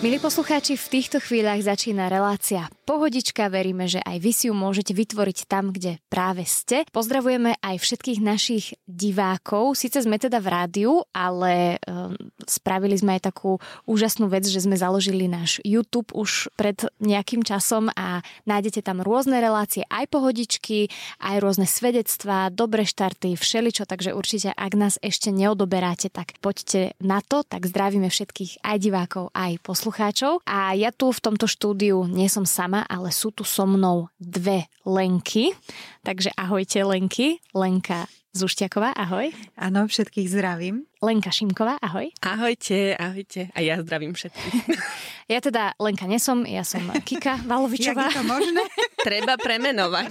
Milí poslucháči, v týchto chvíľach začína relácia Pohodička. Veríme, že aj vy si ju môžete vytvoriť tam, kde práve ste. Pozdravujeme aj všetkých našich divákov. Sice sme teda v rádiu, ale spravili sme aj takú úžasnú vec, že sme založili náš YouTube už pred nejakým časom a nájdete tam rôzne relácie, aj Pohodičky, aj rôzne svedectvá, dobré štarty, všeličo, takže určite, ak nás ešte neodoberáte, tak poďte na to. Tak zdravíme všetkých aj divákov, aj poslucháčov. A ja tu v tomto štúdiu nie som sama, ale sú tu so mnou dve Lenky. Takže ahojte Lenky. Lenka Zuštiaková, ahoj. Áno, všetkých zdravím. Lenka Šimková, ahoj. Ahojte, ahojte. A ja zdravím všetkých. Ja teda Lenka nesom, ja som Kika Valovičová. Jak je to možné? Treba premenovať,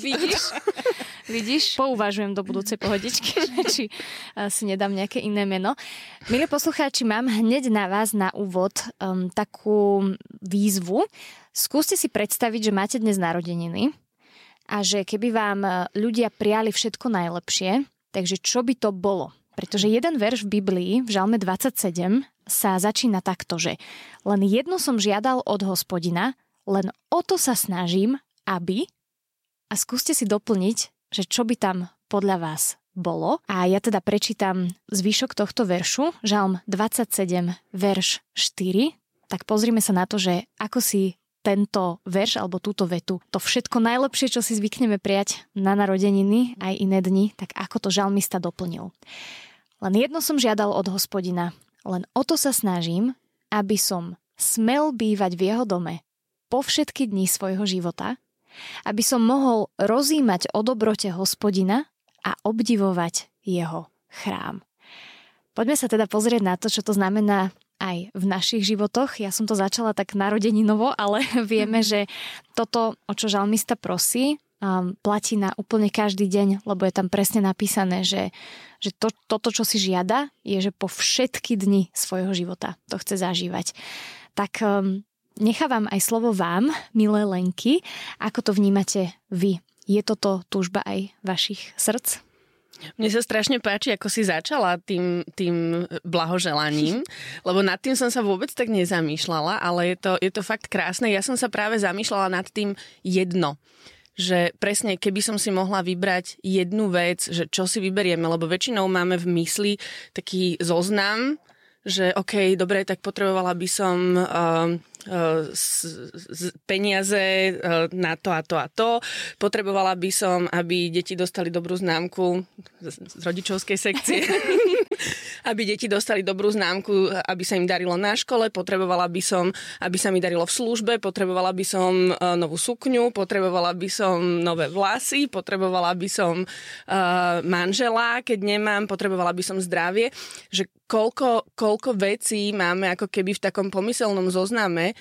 Vidíš? Pouvažujem do budúcej Pohodičky, či si nedám nejaké iné meno. Milí poslucháči, mám hneď na vás na úvod takú výzvu. Skúste si predstaviť, že máte dnes narodeniny a že keby vám ľudia prijali všetko najlepšie, takže čo by to bolo? Pretože jeden verš v Biblii, v Žalme 27, sa začína takto, že len jedno som žiadal od Hospodina, len o to sa snažím, aby... A skúste si doplniť, že čo by tam podľa vás bolo. A ja teda prečítam zvyšok tohto veršu, Žalm 27, verš 4. Tak pozrime sa na to, že ako si tento verš alebo túto vetu, to všetko najlepšie, čo si zvykneme prijať na narodeniny, aj iné dni, tak ako to žalmista doplnil. Len jedno som žiadal od Hospodina, len o to sa snažím, aby som smel bývať v jeho dome po všetky dni svojho života, aby som mohol rozímať o dobrote Hospodina a obdivovať jeho chrám. Poďme sa teda pozrieť na to, čo to znamená aj v našich životoch. Ja som to začala tak narodeninovo, ale vieme, že toto, o čo žalmista prosí, platí na úplne každý deň, lebo je tam presne napísané, že toto, čo si žiada, je, že po všetky dni svojho života to chce zažívať. Tak nechávam aj slovo vám, milé Lenky, ako to vnímate vy. Je toto túžba aj vašich srdc? Mne sa strašne páči, ako si začala tým blahoželaním, lebo nad tým som sa vôbec tak nezamýšľala, ale je to fakt krásne. Ja som sa práve zamýšľala nad tým jedno, že presne keby som si mohla vybrať jednu vec, že čo si vyberieme, lebo väčšinou máme v mysli taký zoznam, že OK, dobre, tak potrebovala by som peniaze na to a to a to. Potrebovala by som, aby deti dostali dobrú známku z rodičovskej sekcie. Aby deti dostali dobrú známku, aby sa im darilo na škole. Potrebovala by som, aby sa mi darilo v službe. Potrebovala by som novú sukňu. Potrebovala by som nové vlasy. Potrebovala by som manžela, keď nemám. Potrebovala by som zdravie. Že koľko vecí máme ako keby v takom pomyselnom zozname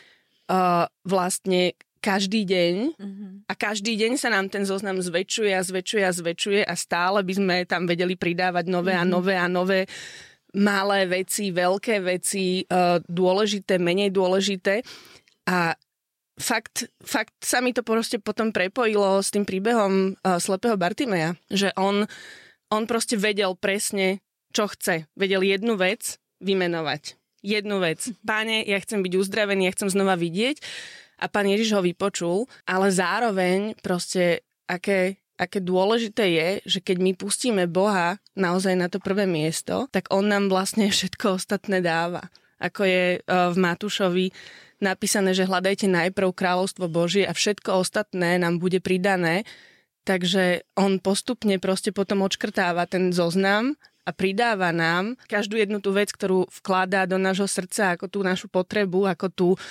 vlastne každý deň a každý deň sa nám ten zoznam zväčšuje a stále by sme tam vedeli pridávať nové a nové a nové malé veci, veľké veci, dôležité, menej dôležité a fakt sa mi to proste potom prepojilo s tým príbehom slepého Bartimeja, že on proste vedel presne, čo chce. Vedel jednu vec vymenovať. Jednu vec. Páne, ja chcem byť uzdravený, ja chcem znova vidieť. A pán Ježiš ho vypočul, ale zároveň proste aké dôležité je, že keď my pustíme Boha naozaj na to prvé miesto, tak on nám vlastne všetko ostatné dáva. Ako je v Matúšovi napísané, že hľadajte najprv kráľovstvo Božie a všetko ostatné nám bude pridané. Takže on postupne proste potom odškrtáva ten zoznam a pridáva nám každú jednu tú vec, ktorú vkladá do nášho srdca, ako tú našu potrebu, ako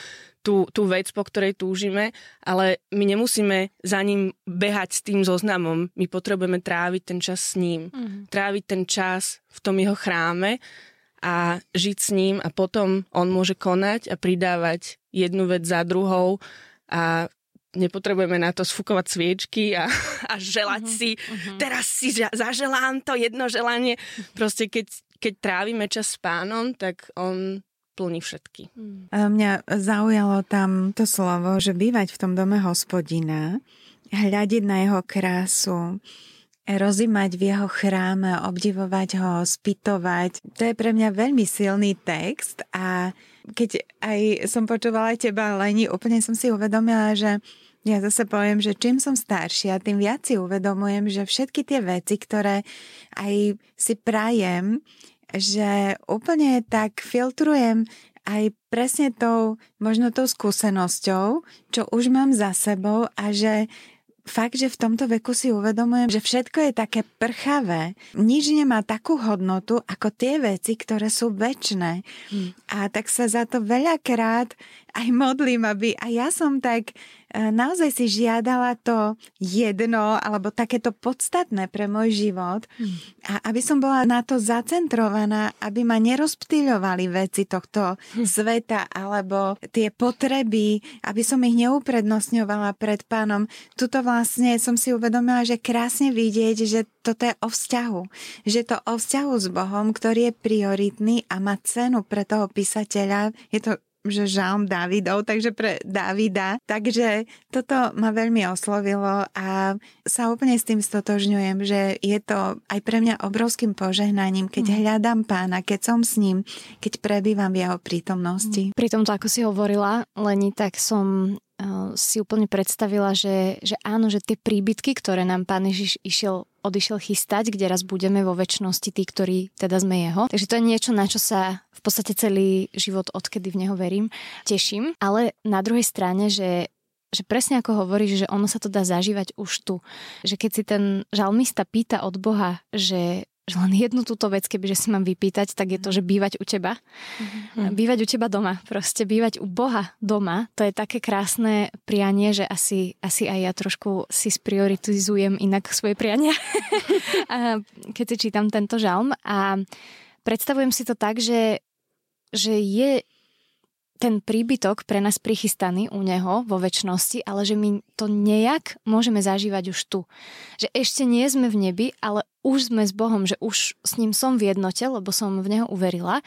tú vec, po ktorej túžime, ale my nemusíme za ním behať s tým zoznamom. My potrebujeme tráviť ten čas s ním. Tráviť ten čas v tom jeho chráme a žiť s ním a potom on môže konať a pridávať jednu vec za druhou a nepotrebujeme na to sfúkovať sviečky a želať si, teraz si zaželám to jedno želanie. Proste keď trávime čas s pánom, tak on plní všetky. Mňa zaujalo tam to slovo, že bývať v tom dome Hospodina, hľadiť na jeho krásu, rozímať v jeho chráme, obdivovať ho, spytovať. To je pre mňa veľmi silný text a keď aj som počúvala teba, Leni, úplne som si uvedomila, že ja zase poviem, že čím som staršia, tým viac si uvedomujem, že všetky tie veci, ktoré aj si prajem, že úplne tak filtrujem aj presne možno tou skúsenosťou, čo už mám za sebou a že fakt, že v tomto veku si uvedomujem, že všetko je také prchavé. Nič nemá takú hodnotu ako tie veci, ktoré sú večné. A tak sa za to veľakrát aj modlím, aby aj ja som tak naozaj si žiadala to jedno alebo takéto podstatné pre môj život a aby som bola na to zacentrovaná, aby ma nerozptýľovali veci tohto sveta alebo tie potreby, aby som ich neuprednostňovala pred Pánom. Tuto vlastne som si uvedomila, že krásne vidieť, že toto je o vzťahu. Že to o vzťahu s Bohom, ktorý je prioritný a má cenu pre toho písateľa. Je to že žalm Dávidov, takže pre Dávida. Takže toto ma veľmi oslovilo a sa úplne s tým stotožňujem, že je to aj pre mňa obrovským požehnaním, keď hľadám Pána, keď som s ním, keď prebývam v jeho prítomnosti. Pri tomto, ako si hovorila, Leni, tak som si úplne predstavila, že áno, že tie príbytky, ktoré nám Pán Ježiš odišiel chystať, kde raz budeme vo večnosti, tí, ktorí teda sme jeho. Takže to je niečo, na čo sa v podstate celý život, odkedy v neho verím, teším. Ale na druhej strane, že presne ako hovoríš, že ono sa to dá zažívať už tu. Že keď si ten žalmista pýta od Boha, že len jednu túto vec, kebyže si mám vypýtať, tak je to, že bývať u teba. Bývať u teba doma. Proste bývať u Boha doma. To je také krásne prianie, že asi aj ja trošku si sprioritizujem inak svoje priania. Keď si čítam tento žalm. A predstavujem si to tak, že je ten príbytok pre nás prichystaný u neho vo večnosti, ale že my to nejak môžeme zažívať už tu. Že ešte nie sme v nebi, ale už sme s Bohom, že už s ním som v jednote, lebo som v neho uverila.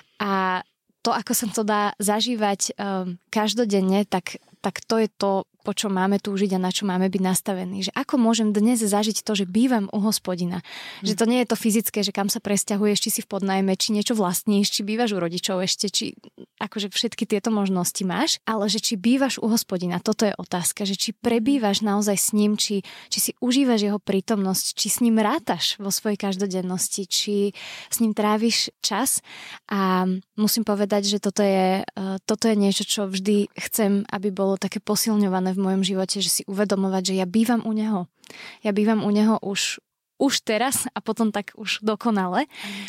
A to, ako sa to dá zažívať každodenne, tak to je to, po čo máme túžiť a na čo máme byť nastavení. Že ako môžem dnes zažiť to, že bývam u Hospodina. Že to nie je to fyzické, že kam sa presťahuješ, či si v podnajme, či niečo vlastníš, či bývaš u rodičov ešte, či akože všetky tieto možnosti máš, ale že či bývaš u Hospodina, toto je otázka, že či prebývaš naozaj s ním, či si užívaš jeho prítomnosť, či s ním rátaš vo svojej každodennosti, či s ním tráviš čas. A musím povedať, že toto je niečo, čo vždy chcem, aby bolo také posilňované v mojom živote, že si uvedomovať, že ja bývam u neho. Ja bývam u neho už teraz a potom tak už dokonale.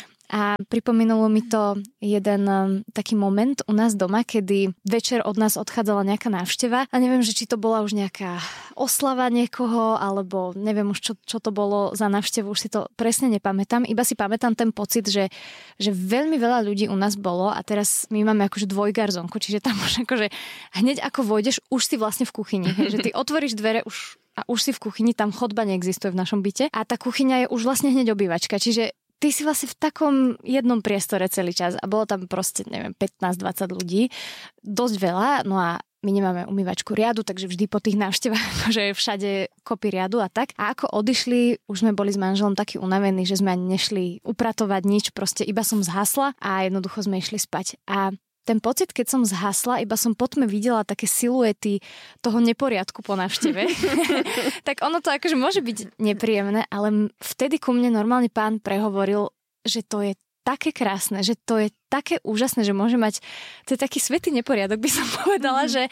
A pripomenulo mi to jeden taký moment u nás doma, kedy večer od nás odchádzala nejaká návšteva a neviem, že či to bola už nejaká oslava niekoho, alebo neviem už, čo to bolo za návštevu, už si to presne nepamätám. Iba si pamätám ten pocit, že veľmi veľa ľudí u nás bolo a teraz my máme akože dvojgarzonku, čiže tam už akože hneď ako vojdeš, už si vlastne v kuchyni. Že ty otvoríš dvere a už si v kuchyni, tam chodba neexistuje v našom byte a tá kuchyňa je už vlastne hneď obývačka, čiže ty si vlastne v takom jednom priestore celý čas a bolo tam proste, neviem, 15-20 ľudí, dosť veľa, no a my nemáme umývačku riadu, takže vždy po tých návštevách, že všade kopy riadu a tak. A ako odišli, už sme boli s manželom takí unavení, že sme ani nešli upratovať nič, proste iba som zhasla a jednoducho sme išli spať. A ten pocit, keď som zhasla, iba som po tme videla také siluety toho neporiadku po návšteve. Tak ono to akože môže byť nepríjemné, ale vtedy ku mne normálne Pán prehovoril, že to je také krásne, že to je také úžasné, že môže mať, to je taký svätý neporiadok, by som povedala, že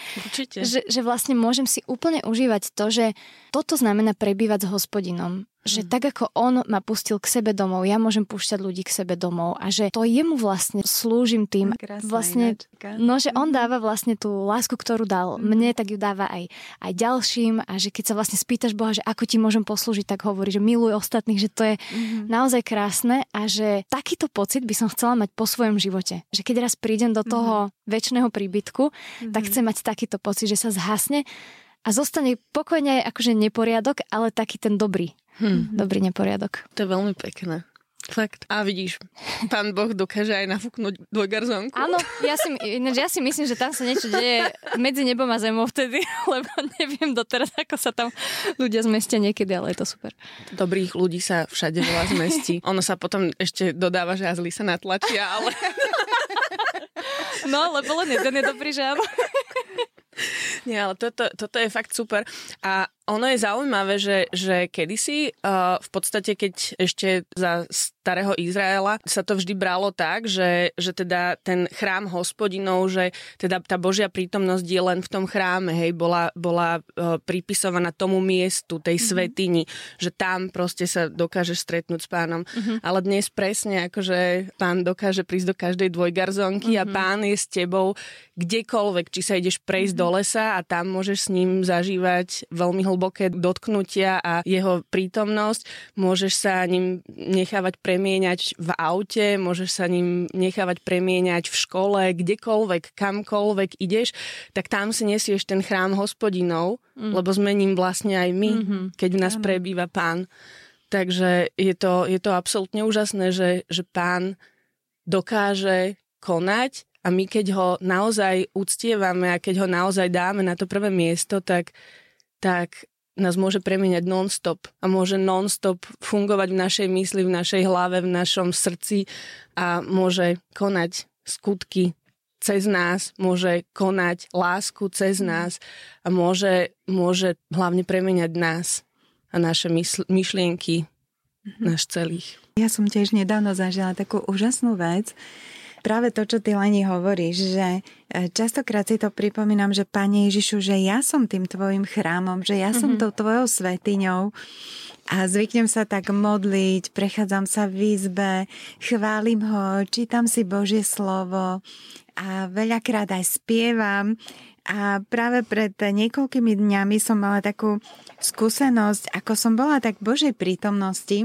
vlastne môžem si úplne užívať to, že toto znamená prebývať s Hospodinom. Že tak ako on ma pustil k sebe domov, ja môžem púšťať ľudí k sebe domov a že to jemu vlastne slúžim tým. Vlastne, no, že on dáva vlastne tú lásku, ktorú dal mne, tak ju dáva aj ďalším a že keď sa vlastne spýtaš Boha, že ako ti môžem poslúžiť, tak hovorí, že miluj ostatných, že to je naozaj krásne a že takýto pocit by som chcela mať po svojom živote. Že keď raz prídem do toho večného príbytku, tak chcem mať takýto pocit, že sa zhasne a zostane pokojne akože neporiadok, ale taký ten dobrý. Dobrý neporiadok. To je veľmi pekné. Fakt. A vidíš, Pán Boh dokáže aj nafúknuť dvojgarzónku. Áno, ja si myslím, že tam sa niečo deje medzi nebom a zemou vtedy, lebo neviem doteraz, ako sa tam ľudia zmestia niekedy, ale je to super. Dobrých ľudí sa všade veľa zmestí. Ono sa potom ešte dodáva, že a zlí sa natlačia, ale... No, lebo len jeden je dobrý, že áno. Nie, ale toto je fakt super. A ono je zaujímavé, že kedysi v podstate, keď ešte za starého Izraela sa to vždy bralo tak, že teda ten chrám Hospodinov, že teda tá Božia prítomnosť je len v tom chráme, hej, bola pripisovaná tomu miestu, tej svätyni, že tam proste sa dokážeš stretnúť s Pánom. Ale dnes presne akože Pán dokáže prísť do každej dvojgarzónky a Pán je s tebou kdekoľvek, či sa ideš prejsť do lesa a tam môžeš s ním zažívať veľmi hlboké dotknutia a jeho prítomnosť. Môžeš sa ním nechávať premieňať v aute, môžeš sa ním nechávať premieňať v škole, kdekoľvek, kamkoľvek ideš, tak tam si nesieš ten chrám Hospodinov, lebo sme ním vlastne aj my, keď v nás prebýva Pán. Takže je to absolútne úžasné, že Pán dokáže konať a my keď ho naozaj uctievame a keď ho naozaj dáme na to prvé miesto, tak nás môže premieňať non-stop a môže non-stop fungovať v našej mysli, v našej hlave, v našom srdci a môže konať skutky cez nás, môže konať lásku cez nás a môže hlavne premieňať nás a naše myšlienky, náš celých. Ja som tiež nedávno zažila takú úžasnú vec. Práve to, čo ty, Leni, hovoríš, že častokrát si to pripomínam, že Pane Ježišu, že ja som tým tvojim chrámom, že ja som tou tvojou svätyňou a zvyknem sa tak modliť, prechádzam sa v izbe, chválim ho, čítam si Božie slovo a veľakrát aj spievam. A práve pred niekoľkými dňami som mala takú skúsenosť, ako som bola tak v Božej prítomnosti.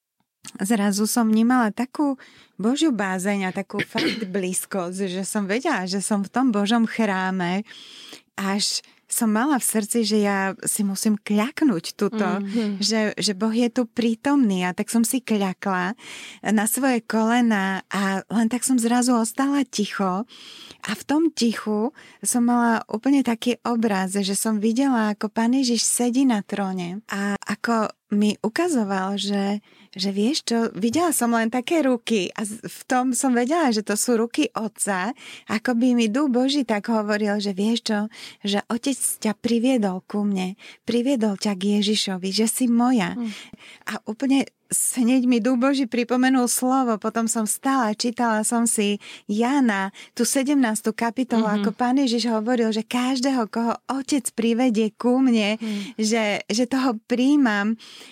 Zrazu som vnímala takú Božiu bázeň a takú fakt blízkosť, že som vedela, že som v tom Božom chráme, až som mala v srdci, že ja si musím kľaknúť tuto, že Boh je tu prítomný a tak som si kľakla na svoje kolena a len tak som zrazu ostala ticho a v tom tichu som mala úplne taký obraz, že som videla, ako Pán Ježiš sedí na tróne a ako mi ukazoval, že vieš čo, videla som len také ruky a v tom som vedela, že to sú ruky Otca, ako by mi Duch Boží tak hovoril, že vieš čo, že Otec ťa priviedol ku mne, priviedol ťa k Ježišovi, že si moja. A úplne hneď mi Duch Boží pripomenul slovo, potom som vstala, čítala som si Jána, tú 17. kapitolu, ako Pán Ježiš hovoril, že každého, koho Otec privedie ku mne, že toho príjmam.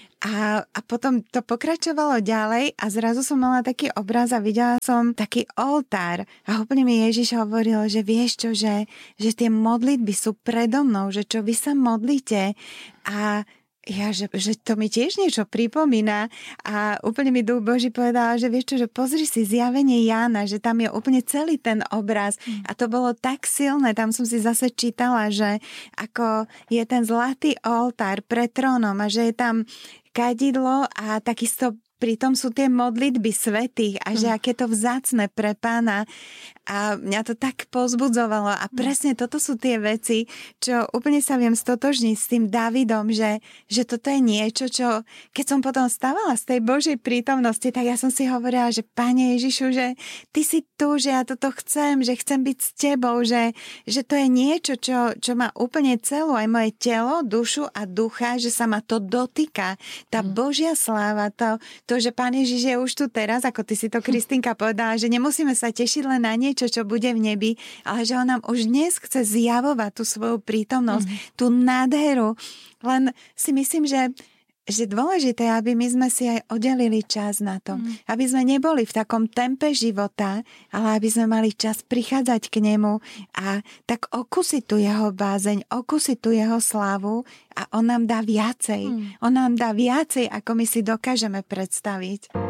A potom to pokračovalo ďalej a zrazu som mala taký obraz a videla som taký oltár a úplne mi Ježiš hovoril, že vieš čo, že tie modlitby sú predo mnou, že čo vy sa modlíte a ja, že to mi tiež niečo pripomína a úplne mi Duch Boží povedala, že vieš čo, že pozri si zjavenie Jána, že tam je úplne celý ten obraz a to bolo tak silné, tam som si zase čítala, že ako je ten zlatý oltár pred trónom a že je tam kadidlo a takisto pritom sú tie modlitby svätých a že aké to vzácne pre Pána a mňa to tak povzbudzovalo a presne toto sú tie veci, čo úplne sa viem stotožniť s tým Dávidom, že toto je niečo, čo keď som potom stávala z tej Božej prítomnosti, tak ja som si hovorila, že Pane Ježišu, že ty si tu, že ja toto chcem, že chcem byť s tebou, že to je niečo, čo má úplne celú aj moje telo, dušu a ducha, že sa ma to dotýka. Tá Božia sláva, to, že Pán Ježiš je už tu teraz, ako ty si to, Kristýnka, povedala, že nemusíme sa tešiť len na niečo, čo bude v nebi, ale že on nám už dnes chce zjavovať tú svoju prítomnosť, tú nádheru. Len si myslím, že dôležité, aby my sme si aj oddelili čas na to. Aby sme neboli v takom tempe života, ale aby sme mali čas prichádzať k nemu a tak okusiť tu jeho bázeň, okusiť tu jeho slávu a on nám dá viacej. On nám dá viacej, ako my si dokážeme predstaviť.